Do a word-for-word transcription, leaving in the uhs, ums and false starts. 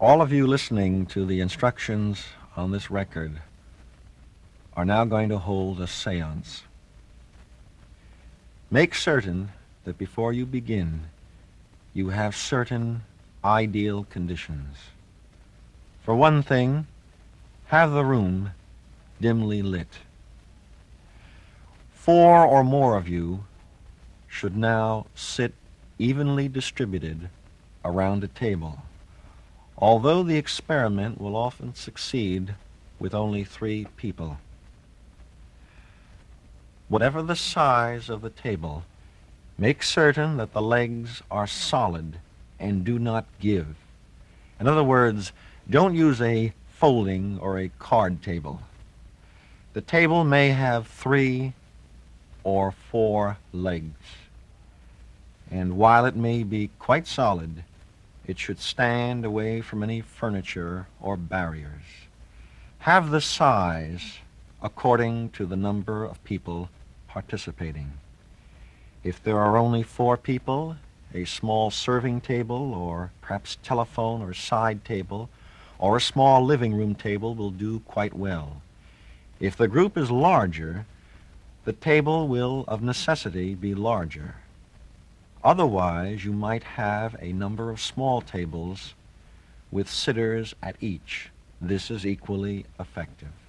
All of you listening to the instructions on this record are now going to hold a seance. Make certain that before you begin, you have certain ideal conditions. For one thing, have the room dimly lit. Four or more of you should now sit evenly distributed around a table, although the experiment will often succeed with only three people. Whatever the size of the table, make certain that the legs are solid and do not give. In other words, don't use a folding or a card table. The table may have three or four legs, and while it may be quite solid, it should stand away from any furniture or barriers. Have the size according to the number of people participating. If there are only four people, a small serving table or perhaps telephone or side table or a small living room table will do quite well. If the group is larger, the table will of necessity be larger. Otherwise, you might have a number of small tables with sitters at each. This is equally effective.